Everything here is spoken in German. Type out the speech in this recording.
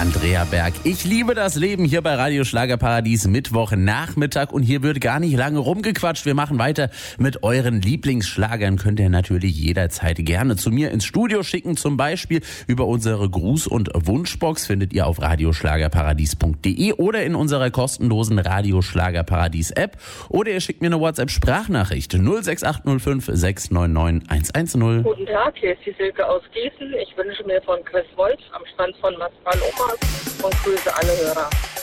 Andrea Berg. Ich liebe das Leben hier bei Radio Schlagerparadies Mittwochnachmittag und hier wird gar nicht lange rumgequatscht. Wir machen weiter mit euren Lieblingsschlagern. Könnt ihr natürlich jederzeit gerne zu mir ins Studio schicken, zum Beispiel über unsere Gruß- und Wunschbox, findet ihr auf radioschlagerparadies.de oder in unserer kostenlosen Radio Schlagerparadies App, oder ihr schickt mir eine WhatsApp-Sprachnachricht 06805 699 110. Guten Tag, hier ist die Silke aus Gießen. Ich wünsche mir von Chris Wolf am Stand von Maspal Omas und grüße alle Hörer.